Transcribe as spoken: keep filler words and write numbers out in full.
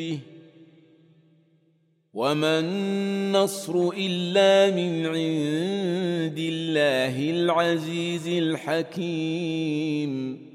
وما النصر إلا من عند الله العزيز الحكيم.